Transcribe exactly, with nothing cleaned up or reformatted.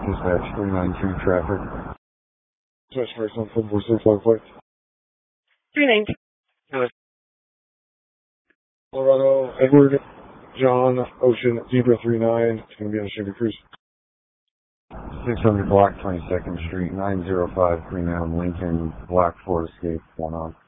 Dispatch three nine two traffic. Dispatch first on four four six five flight. three nine two. Colorado, Edward, John, Ocean, Zebra three nine. It's going to be on Chevy Cruise. six hundred block twenty-second Street, nine zero five Green Elm, Lincoln, Black Ford Escape, one on.